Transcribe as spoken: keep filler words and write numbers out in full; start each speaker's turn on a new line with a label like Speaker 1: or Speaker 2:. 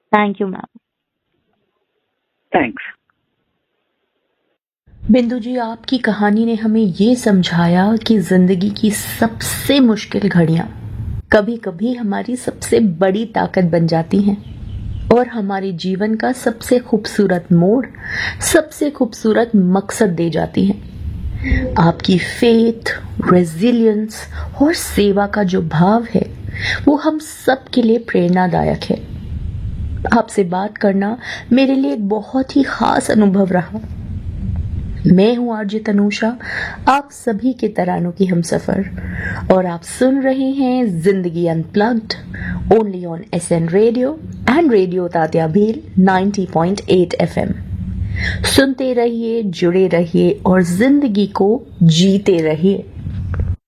Speaker 1: Thank you ma'am.
Speaker 2: Thanks.
Speaker 3: बिंदु जी, आपकी कहानी ने हमें ये समझाया कि जिंदगी की सबसे मुश्किल घड़ियां कभी कभी हमारी सबसे बड़ी ताकत बन जाती हैं और हमारे जीवन का सबसे खूबसूरत मोड़, सबसे खूबसूरत मकसद दे जाती हैं। आपकी फेथ, रेजिलियंस और सेवा का जो भाव है वो हम सब के लिए प्रेरणादायक है। आपसे बात करना मेरे लिए एक बहुत ही खास अनुभव रहा। मैं हूं आरजे तनूषा, आप सभी के तरानों की हमसफर, और आप सुन रहे हैं जिंदगी unplugged, only on SN radio and radio Tatya Bhil नब्बे पॉइंट आठ एफएम। सुनते रहिए, जुड़े रहिए और जिंदगी को जीते रहिए।